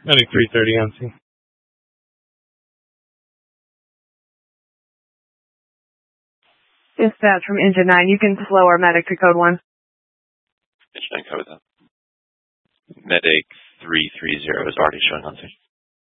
Medic 330 on scene. Dispatch from Engine 9, you can slow our medic to code 1. Engine 9, code that. Medic 330 is already showing on scene.